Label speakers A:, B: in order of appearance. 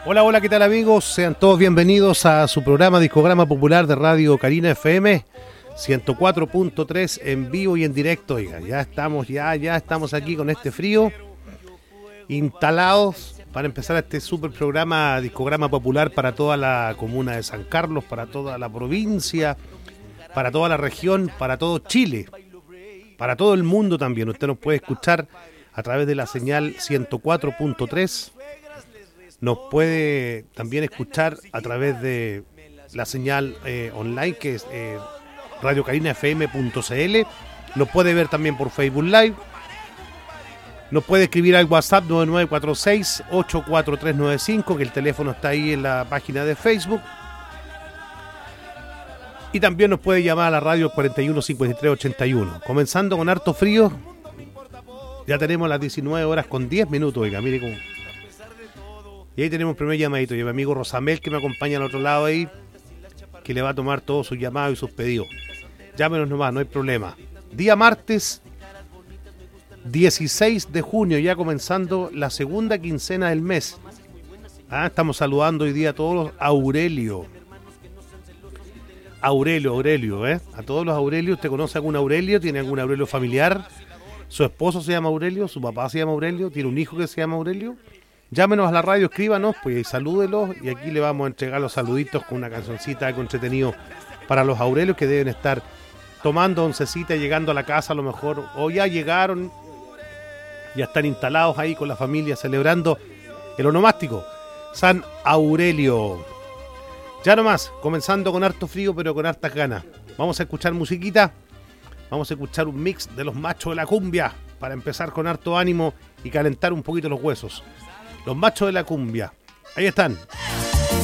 A: Hola, hola, ¿qué tal amigos? Sean todos bienvenidos a su programa Discograma Popular de Radio Carina FM 104.3 en vivo y en directo. Oiga, ya estamos aquí con este frío, instalados para empezar este super programa Discograma Popular para toda la comuna de San Carlos, para toda la provincia, para toda la región, para todo Chile, para todo el mundo también. Usted nos puede escuchar a través de la señal 104.3. Nos puede también escuchar a través de la señal online que es radiocarinafm.cl. Nos puede ver también por Facebook Live. Nos puede escribir al WhatsApp 9946-84395, que el teléfono está ahí en la página de Facebook. Y también nos puede llamar a la radio 415381. Comenzando con harto frío. Ya tenemos las 19 horas con 10 minutos, oiga, mire cómo. Y ahí tenemos un primer llamadito. Y mi amigo Rosamel, que me acompaña al otro lado ahí, que le va a tomar todos sus llamados y sus pedidos. Llámenos nomás, no hay problema. Día martes 16 de junio, ya comenzando la segunda quincena del mes. Estamos saludando hoy día a todos los Aurelio. Aurelio, a todos los Aurelios. ¿Usted conoce algún Aurelio? ¿Tiene algún Aurelio familiar? ¿Su esposo se llama Aurelio? ¿Su papá se llama Aurelio? ¿Tiene un hijo que se llama Aurelio? Llámenos a la radio, escríbanos, pues y salúdelos, y aquí le vamos a entregar los saluditos con una cancioncita, algo entretenido para los Aurelios que deben estar tomando oncecita, llegando a la casa a lo mejor, o ya llegaron, ya están instalados ahí con la familia celebrando el onomástico San Aurelio. Ya nomás, comenzando con harto frío pero con hartas ganas. Vamos a escuchar musiquita, vamos a escuchar un mix de los machos de la cumbia para empezar con harto ánimo y calentar un poquito los huesos. Los machos de la cumbia. Ahí están.